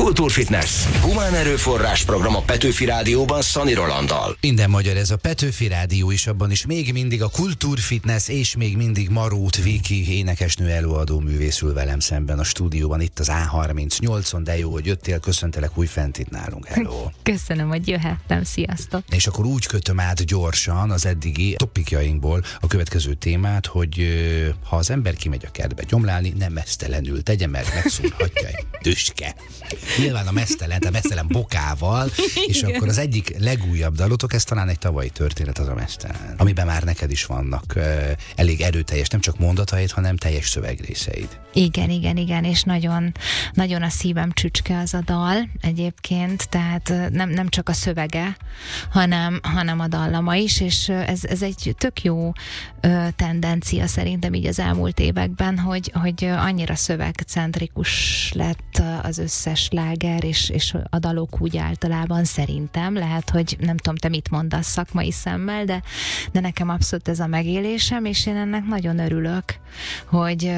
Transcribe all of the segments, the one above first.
Kultúrfitness. Humán erőforrás program a Petőfi Rádióban Szani Rolanddal. Minden magyar, ez a Petőfi Rádió is, abban is még mindig a Kultúrfitness, és még mindig Marót Viki énekesnő, előadó művészül velem szemben a stúdióban, itt az A38-on, de jó, hogy jöttél, köszöntelek újfent itt nálunk. Hello! Köszönöm, hogy jöhettem, sziasztok! És akkor úgy kötöm át gyorsan az eddigi topikjainkból a következő témát, hogy ha az ember kimegy a kertbe gyomlálni, nem mesztelenül tegye, mert megszúrhatja egy tüske. Nyilván a mesztelen bokával, és akkor az egyik legújabb dalotok, ez talán egy tavalyi történet, az a Mesztelen, amiben már neked is vannak elég erőteljes, nem csak mondatait, hanem teljes szövegrészeid. Igen, és nagyon, nagyon a szívem csücske az a dal egyébként, tehát nem csak a szövege, hanem a dallama is, és ez egy tök jó tendencia szerintem így az elmúlt években, hogy annyira szövegcentrikus lett az összes sláger, és a dalok úgy általában szerintem, lehet, hogy nem tudom, te mit mondasz szakmai szemmel, de nekem abszolút ez a megélésem, és én ennek nagyon örülök, hogy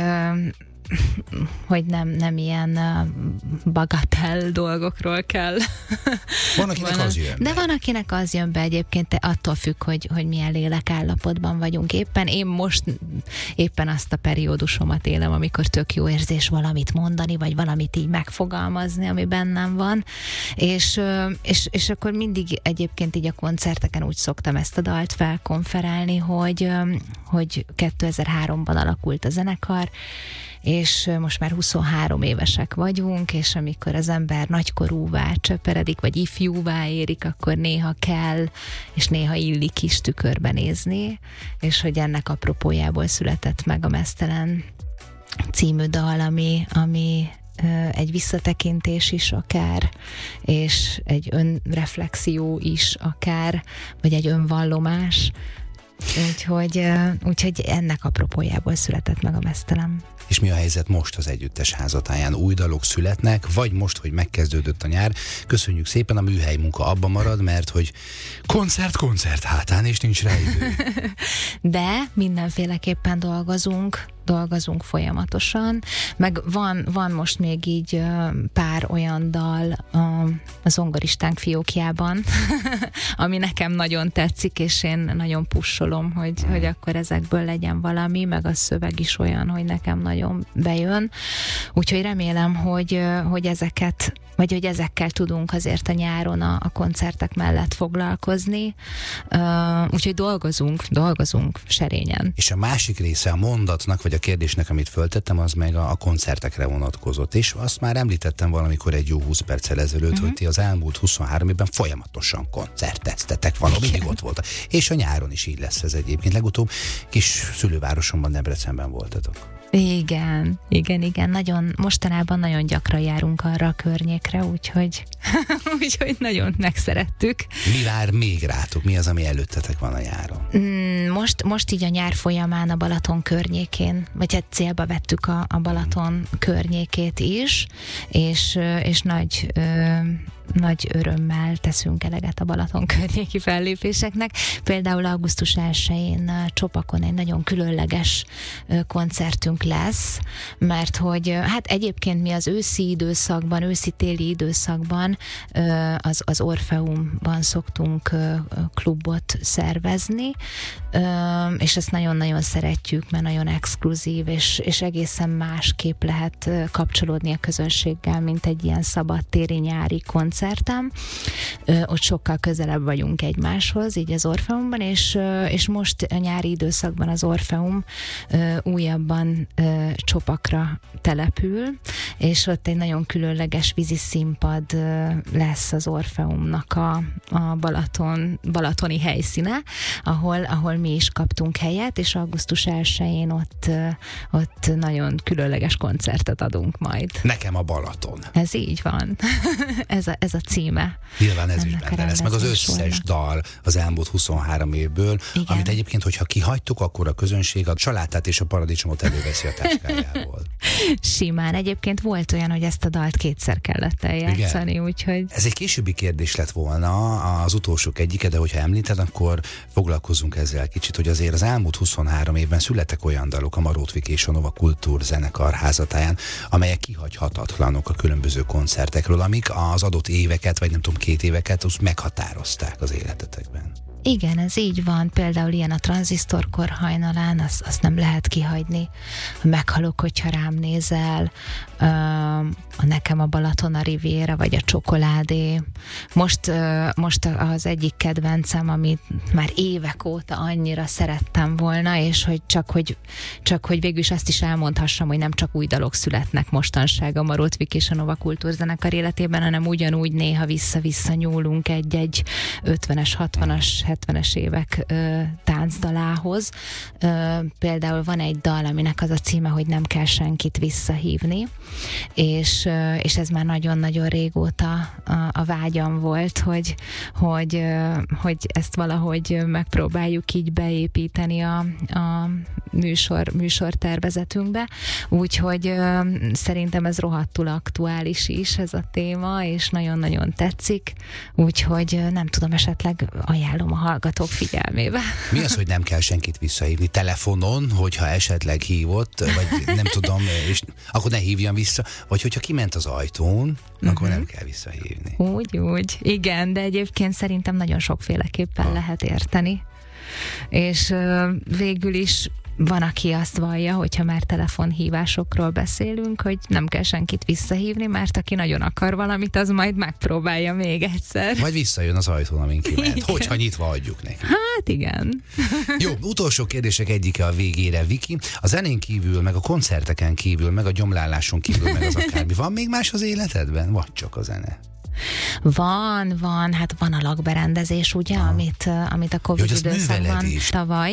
nem ilyen bagatell dolgokról kell. Van, akinek az jön be. De van, akinek az jön be egyébként, attól függ, hogy milyen lélekállapotban vagyunk éppen. Én most éppen azt a periódusomat élem, amikor tök jó érzés valamit mondani, vagy valamit így megfogalmazni, ami bennem van. És akkor mindig egyébként így a koncerteken úgy szoktam ezt a dalt felkonferálni, hogy 2003-ban alakult a zenekar, és most már 23 évesek vagyunk, és amikor az ember nagykorúvá csöperedik, vagy ifjúvá érik, akkor néha kell, és néha illik is tükörbe nézni, és hogy ennek apropójából született meg a Mesztelen című dal, ami egy visszatekintés is akár, és egy önreflexió is akár, vagy egy önvallomás. Úgyhogy ennek apropójából született meg a Mesztelen. És mi a helyzet most az együttes házatáján? Új dalok születnek, vagy most, hogy megkezdődött a nyár? Köszönjük szépen, a műhely munka abba marad, mert hogy koncert hátán, és nincs rá idő. De mindenféleképpen dolgozunk folyamatosan, meg van most még így pár olyan dal a zongoristánk fiókjában, ami nekem nagyon tetszik, és én nagyon pusholom, hogy akkor ezekből legyen valami, meg a szöveg is olyan, hogy nekem nagyon bejön. Úgyhogy remélem, hogy ezeket, vagy hogy ezekkel tudunk azért a nyáron a koncertek mellett foglalkozni. Úgyhogy dolgozunk serényen. És a másik része a mondatnak, vagy a kérdésnek, amit föltettem, az meg a koncertekre vonatkozott. És azt már említettem valamikor egy jó 20 perccel ezelőtt, hogy ti az elmúlt 23 évben folyamatosan koncerteztetek, mindig ott voltak. És a nyáron is így lesz ez egyébként. Legutóbb kis szülővárosomban, Debrecenben voltatok. Igen. Mostanában nagyon gyakran járunk arra a környékre, úgyhogy nagyon megszerettük. Mi vár még rátok? Mi az, ami előttetek van a nyáron? Most így a nyár folyamán a Balaton környékén, vagy hát célba vettük a Balaton környékét is, és nagy örömmel teszünk eleget a Balaton környéki fellépéseknek. Például augusztus 1-én Csopakon egy nagyon különleges koncertünk lesz, mert hogy hát egyébként mi az őszi-téli időszakban az Orfeumban szoktunk klubot szervezni, és ezt nagyon-nagyon szeretjük, mert nagyon exkluzív, és egészen másképp lehet kapcsolódni a közönséggel, mint egy ilyen szabadtéri nyári koncertem. Ott sokkal közelebb vagyunk egymáshoz, így az Orfeumban, és most a nyári időszakban az Orfeum újabban Csopakra települ, és ott egy nagyon különleges vízi színpad lesz az Orfeumnak a balatoni helyszíne, ahol mi is kaptunk helyet, és augusztus 1-én ott nagyon különleges koncertet adunk majd. Nekem a Balaton. Ez így van. Ez a címe. Nyilván ez is benne lesz, meg az összes dal az elmúlt 23 évből, igen. Amit egyébként, hogyha kihagytuk, akkor a közönség a salátát és a paradicsomot előveszi a táskájából. Simán. Egyébként volt olyan, hogy ezt a dalt kétszer kellett eljátszani, úgyhogy... Ez egy későbbi kérdés lett volna, az utolsók egyike, de hogyha említed, akkor foglalkozunk ezzel kicsit, hogy azért az elmúlt 23 évben születtek olyan dalok a Marót Viki és a Nova Kultúrzenekar házatáján, amelyek kihagyhatatlanok a különböző koncertekről, amik az adott éveket, vagy nem tudom, 2 éveket meghatározták az életetekben. Igen, ez így van. Például ilyen a Tranzisztorkor hajnalán, azt nem lehet kihagyni. Meghalok, hogyha rám nézel, nekem a Balaton a Riviera, vagy a Csokoládé. Most az egyik kedvencem, amit már évek óta annyira szerettem volna, és hogy csak hogy végül is azt is elmondhassam, hogy nem csak új dalok születnek mostanság a Marót Viki és a Nova Kultúrzenekar életében, hanem ugyanúgy néha vissza-vissza nyúlunk egy 50-es, 60-as, 70-es évek táncdalához. Például van egy dal, aminek az a címe, hogy Nem kell senkit visszahívni, és ez már nagyon-nagyon régóta a vágyam volt, hogy ezt valahogy megpróbáljuk így beépíteni a műsortervezetünkbe, úgyhogy szerintem ez rohadtul aktuális is, ez a téma, és nagyon-nagyon tetszik, úgyhogy nem tudom, esetleg ajánlom a hallgatók figyelmébe. Mi az, hogy nem kell senkit visszahívni? Telefonon, hogyha esetleg hívott, vagy nem tudom, és akkor ne hívjam vissza, vagy hogyha kiment az ajtón, akkor nem kell visszahívni. Úgy, igen, de egyébként szerintem nagyon sokféleképpen lehet érteni. És végül is van, aki azt vallja, hogyha már telefonhívásokról beszélünk, hogy nem kell senkit visszahívni, mert aki nagyon akar valamit, az majd megpróbálja még egyszer. Vagy visszajön az ajtón, amin kiment, hogyha nyitva adjuk neki. Hát igen. Jó, utolsó kérdések egyike a végére, Viki. A zenén kívül, meg a koncerteken kívül, meg a gyomláláson kívül, meg az akármi. Van még más az életedben? Vagy csak a zene? Van, hát van a lakberendezés, ugye, amit a Covid időszakban tavaly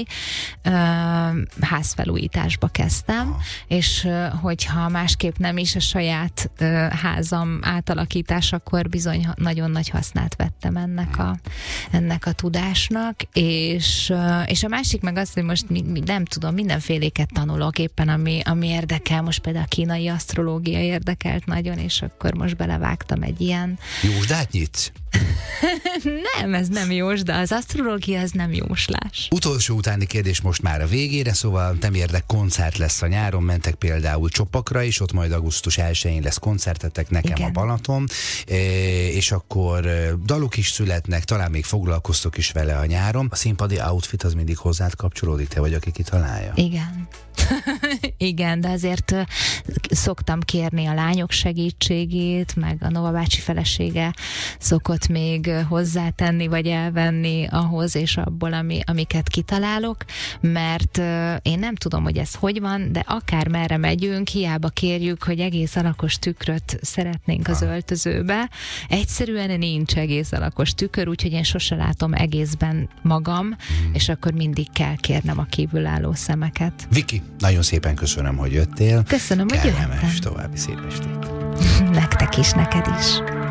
házfelújításba kezdtem, és hogyha másképp nem is a saját házam átalakítás, akkor bizony nagyon nagy hasznát vettem ennek a tudásnak, és a másik meg az, hogy most nem tudom, mindenféléket tanulok éppen, ami érdekel, most például a kínai asztrológia érdekelt nagyon, és akkor most belevágtam egy ilyen. Jósdát nyitsz? Nem, ez nem jósda, az asztrológia az nem jóslás. Utolsó utáni kérdés most már a végére, szóval nem érdek, koncert lesz a nyáron, mentek például Csopakra is, ott majd augusztus 1-én lesz koncertetek, nekem igen. A Balaton, és akkor dalok is születnek, talán még foglalkoztok is vele a nyáron. A színpadi outfit az mindig hozzád kapcsolódik, te vagy, aki kitalálja? Igen. Igen, de azért szoktam kérni a lányok segítségét, meg a Nova bácsi felesége szokott még hozzátenni, vagy elvenni ahhoz és abból, amiket kitalálok, mert én nem tudom, hogy ez hogy van, de akár merre megyünk, hiába kérjük, hogy egész alakos tükröt szeretnénk az öltözőbe. Egyszerűen nincs egész alakos tükör, úgyhogy én sose látom egészben magam, és akkor mindig kell kérnem a kívülálló szemeket. Viki, nagyon szépen köszönöm, hogy jöttél. Köszönöm, hogy jöttem. Kellemes további szép estét. Nektek is, neked is.